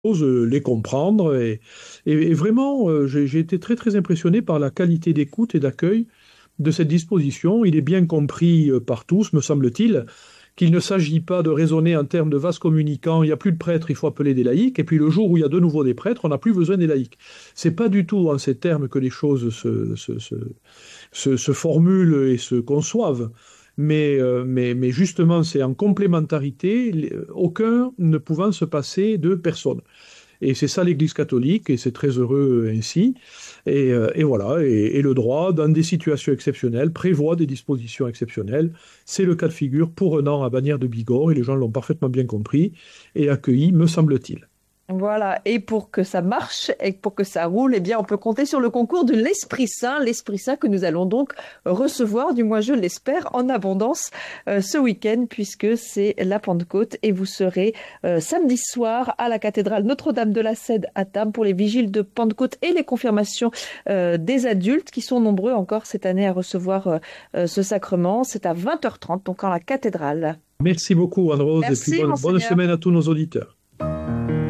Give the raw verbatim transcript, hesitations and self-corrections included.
euh, les comprendre. Et, et- et vraiment, euh, j'ai j'ai été très très impressionné par la qualité d'écoute et d'accueil de cette disposition. Il est bien compris euh, par tous, me semble-t-il, qu'il ne s'agit pas de raisonner en termes de vases communicants. Il n'y a plus de prêtres, il faut appeler des laïcs. Et puis le jour où il y a de nouveau des prêtres, on n'a plus besoin des laïcs. C'est pas du tout en ces termes que les choses se, se, se, se, se formulent et se conçoivent. Mais, euh, mais, mais justement, c'est en complémentarité, les- aucun ne pouvant se passer de personne. Et c'est ça l'Église catholique, et c'est très heureux ainsi. Et, euh, et voilà, et, et le droit, dans des situations exceptionnelles, prévoit des dispositions exceptionnelles. C'est le cas de figure pour un an à Bagnères de Bigorre, et les gens l'ont parfaitement bien compris et accueilli, me semble-t-il. Voilà, et pour que ça marche et pour que ça roule, eh bien, on peut compter sur le concours de l'Esprit Saint, l'Esprit Saint que nous allons donc recevoir, du moins je l'espère, en abondance euh, ce week-end, puisque c'est la Pentecôte et vous serez euh, samedi soir à la cathédrale Notre-Dame de la Cède à Tarbes pour les vigiles de Pentecôte et les confirmations euh, des adultes qui sont nombreux encore cette année à recevoir euh, euh, ce sacrement. C'est à vingt heures trente, donc en la cathédrale. Merci beaucoup, Anne-Rose, et puis Merci, bonne, bonne Monseigneur. semaine à tous nos auditeurs.